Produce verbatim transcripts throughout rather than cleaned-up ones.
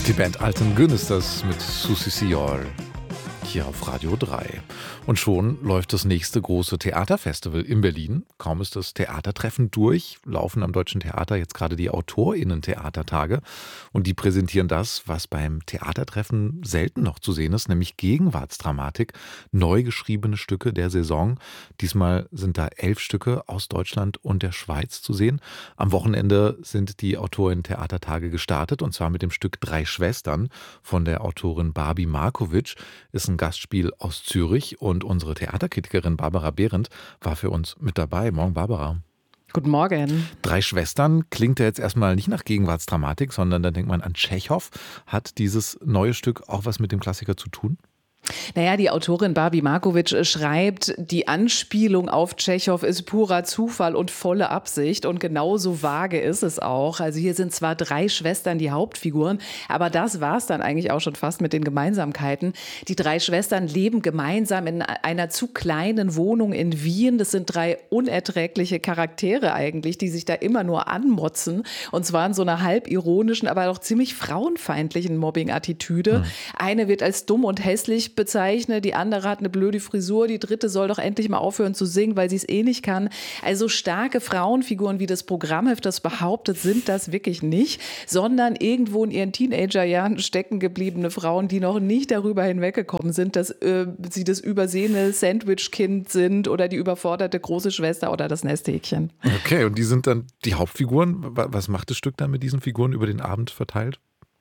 Die Band Alten Gün ist das mit Susi Siol hier auf Radio drei. Und schon läuft das nächste große Theaterfestival in Berlin. Kaum ist das Theatertreffen durch, laufen am Deutschen Theater jetzt gerade die AutorInnen-Theatertage. Und die präsentieren das, was beim Theatertreffen selten noch zu sehen ist, nämlich Gegenwartsdramatik, neu geschriebene Stücke der Saison. Diesmal sind da elf Stücke aus Deutschland und der Schweiz zu sehen. Am Wochenende sind die AutorInnen-Theatertage gestartet, und zwar mit dem Stück Drei Schwestern von der Autorin Barbie Markovic. Ist ein Gastspiel aus Zürich, und unsere Theaterkritikerin Barbara Behrendt war für uns mit dabei. Morgen, Barbara. Guten Morgen. Drei Schwestern klingt ja jetzt erstmal nicht nach Gegenwartsdramatik, sondern da denkt man an Tschechow. Hat dieses neue Stück auch was mit dem Klassiker zu tun? Naja, die Autorin Barbie Markovic schreibt, die Anspielung auf Tschechow ist purer Zufall und volle Absicht, und genauso vage ist es auch. Also hier sind zwar drei Schwestern die Hauptfiguren, aber das war es dann eigentlich auch schon fast mit den Gemeinsamkeiten. Die drei Schwestern leben gemeinsam in einer zu kleinen Wohnung in Wien. Das sind drei unerträgliche Charaktere eigentlich, die sich da immer nur anmotzen, und zwar in so einer halb ironischen, aber auch ziemlich frauenfeindlichen Mobbing-Attitüde. Hm. Eine wird als dumm und hässlich bezeichnet, die andere hat eine blöde Frisur, die dritte soll doch endlich mal aufhören zu singen, weil sie es eh nicht kann. Also starke Frauenfiguren, wie das Programmheft das behauptet, sind das wirklich nicht, sondern irgendwo in ihren Teenagerjahren stecken gebliebene Frauen, die noch nicht darüber hinweggekommen sind, dass äh, sie das übersehene Sandwich-Kind sind oder die überforderte große Schwester oder das Nesthäkchen. Okay, und die sind dann die Hauptfiguren. Was macht das Stück dann mit diesen Figuren über den Abend verteilt?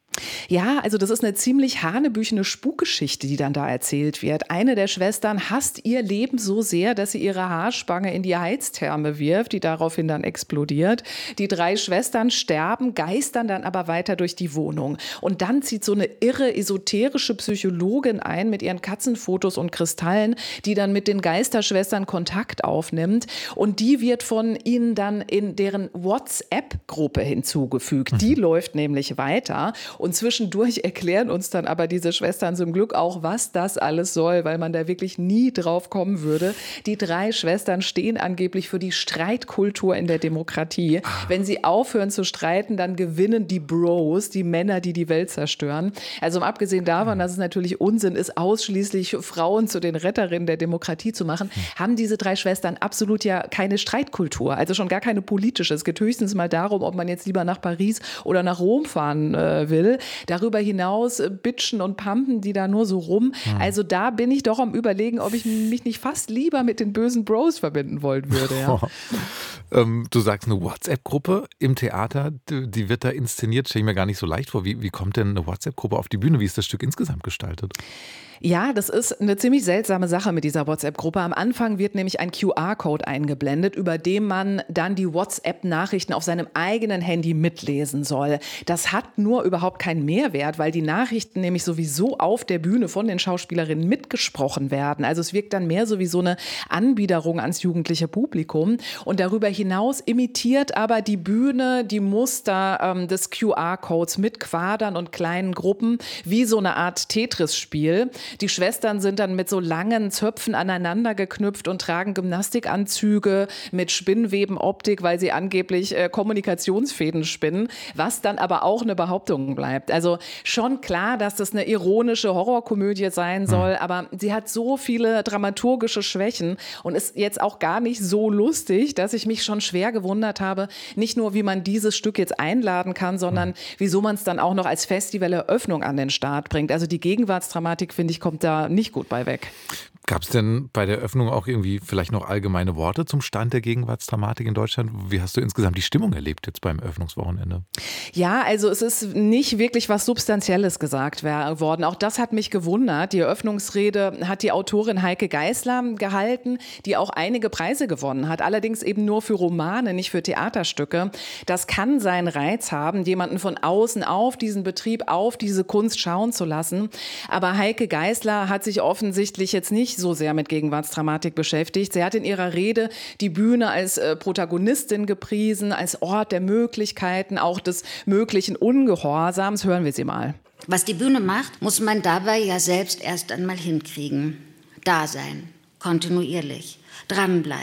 Ja, also das ist eine ziemlich hanebüchene Spukgeschichte, die dann da erzählt wird. Eine der Schwestern hasst ihr Leben so sehr, dass sie ihre Haarspange in die Heiztherme wirft, die daraufhin dann explodiert. Die drei Schwestern sterben, geistern dann aber weiter durch die Wohnung. Und dann zieht so eine irre esoterische Psychologin ein mit ihren Katzenfotos und Kristallen, die dann mit den Geisterschwestern Kontakt aufnimmt. Und die wird von ihnen dann in deren WhatsApp-Gruppe hinzugefügt. Die läuft nämlich weiter. Und zwischendurch erklären uns dann aber diese Schwestern zum Glück auch, was das alles soll, weil man da wirklich nie drauf kommen würde. Die drei Schwestern stehen angeblich für die Streitkultur in der Demokratie. Ah. Wenn sie aufhören zu streiten, dann gewinnen die Bros, die Männer, die die Welt zerstören. Also um abgesehen davon, dass es natürlich Unsinn ist, ausschließlich Frauen zu den Retterinnen der Demokratie zu machen, hm. haben diese drei Schwestern absolut ja keine Streitkultur, also schon gar keine politische. Es geht höchstens mal darum, ob man jetzt lieber nach Paris oder nach Rom fahren äh, will. Darüber hinaus bitchen und pumpen die da nur so rum. Hm. Also da bin ich doch am Überlegen, ob ich mich nicht fast lieber mit den bösen Bros verbinden wollen würde. Ja. Oh. Ähm, du sagst eine WhatsApp-Gruppe im Theater, die, die wird da inszeniert, stelle ich mir gar nicht so leicht vor. Wie, wie kommt denn eine WhatsApp-Gruppe auf die Bühne? Wie ist das Stück insgesamt gestaltet? Ja, das ist eine ziemlich seltsame Sache mit dieser WhatsApp-Gruppe. Am Anfang wird nämlich ein Q R-Code eingeblendet, über den man dann die WhatsApp-Nachrichten auf seinem eigenen Handy mitlesen soll. Das hat nur überhaupt keinen Mehrwert, weil die Nachrichten nämlich sowieso auf der Bühne von den Schauspielerinnen mitgesprochen werden. Also es wirkt dann mehr so wie so eine Anbiederung ans jugendliche Publikum. Und darüber hinaus imitiert aber die Bühne die Muster ähm, des Q R-Codes mit Quadern und kleinen Gruppen, wie so eine Art Tetris-Spiel. Die Schwestern sind dann mit so langen Zöpfen aneinander geknüpft und tragen Gymnastikanzüge mit Spinnwebenoptik, weil sie angeblich äh, Kommunikationsfäden spinnen, was dann aber auch eine Behauptung bleibt. Also schon klar, dass das eine ironische Horrorkomödie sein soll, aber sie hat so viele dramaturgische Schwächen und ist jetzt auch gar nicht so lustig, dass ich mich schon schwer gewundert habe, nicht nur, wie man dieses Stück jetzt einladen kann, sondern wieso man es dann auch noch als Festivaleröffnung an den Start bringt. Also die Gegenwartsdramatik, finde ich, kommt da nicht gut bei weg. Gab es denn bei der Öffnung auch irgendwie vielleicht noch allgemeine Worte zum Stand der Gegenwartsdramatik in Deutschland? Wie hast du insgesamt die Stimmung erlebt jetzt beim Eröffnungswochenende? Ja, also es ist nicht wirklich was Substanzielles gesagt worden. Auch das hat mich gewundert. Die Eröffnungsrede hat die Autorin Heike Geisler gehalten, die auch einige Preise gewonnen hat. Allerdings eben nur für Romane, nicht für Theaterstücke. Das kann seinen Reiz haben, jemanden von außen auf diesen Betrieb, auf diese Kunst schauen zu lassen. Aber Heike Geisler hat sich offensichtlich jetzt nicht so sehr mit Gegenwartsdramatik beschäftigt. Sie hat in ihrer Rede die Bühne als äh, Protagonistin gepriesen, als Ort der Möglichkeiten, auch des möglichen Ungehorsams. Hören wir sie mal. Was die Bühne macht, muss man dabei ja selbst erst einmal hinkriegen. Da sein, kontinuierlich, dranbleiben,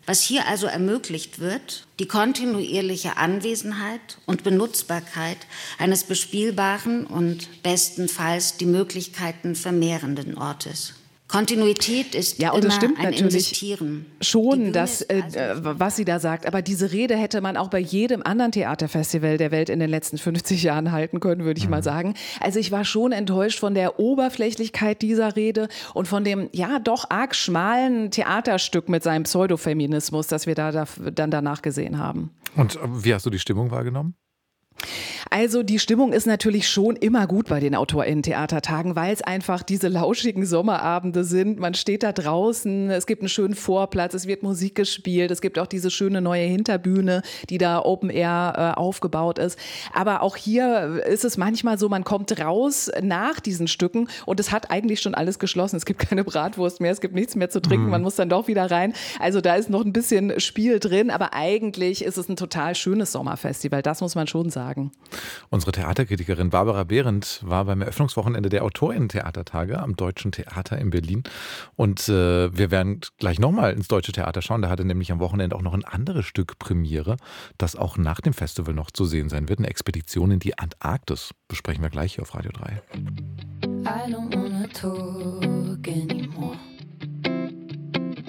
Was hier also ermöglicht wird, die kontinuierliche Anwesenheit und Benutzbarkeit eines bespielbaren und bestenfalls die Möglichkeiten vermehrenden Ortes. Kontinuität ist ja, und immer das stimmt ein natürlich Investieren. schon, dass, äh, also was sie da sagt. Aber diese Rede hätte man auch bei jedem anderen Theaterfestival der Welt in den letzten fünfzig Jahren halten können, würde ich mhm. mal sagen. Also ich war schon enttäuscht von der Oberflächlichkeit dieser Rede und von dem, ja, doch arg schmalen Theaterstück mit seinem Pseudofeminismus, das wir da, da dann danach gesehen haben. Und wie hast du die Stimmung wahrgenommen? Also die Stimmung ist natürlich schon immer gut bei den AutorInnen-Theatertagen, weil es einfach diese lauschigen Sommerabende sind. Man steht da draußen, es gibt einen schönen Vorplatz, es wird Musik gespielt, es gibt auch diese schöne neue Hinterbühne, die da Open Air äh, aufgebaut ist. Aber auch hier ist es manchmal so, man kommt raus nach diesen Stücken und es hat eigentlich schon alles geschlossen. Es gibt keine Bratwurst mehr, es gibt nichts mehr zu trinken, mhm. man muss dann doch wieder rein. Also da ist noch ein bisschen Spiel drin, aber eigentlich ist es ein total schönes Sommerfestival, das muss man schon sagen. Unsere Theaterkritikerin Barbara Behrendt war beim Eröffnungswochenende der AutorInnen-Theatertage am Deutschen Theater in Berlin. Und äh, wir werden gleich nochmal ins Deutsche Theater schauen. Da hatte nämlich am Wochenende auch noch ein anderes Stück Premiere, das auch nach dem Festival noch zu sehen sein wird. Eine Expedition in die Antarktis. Besprechen wir gleich hier auf Radio drei. I don't wanna talk anymore.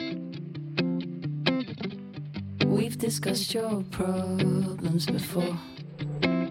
We've discussed your problems before.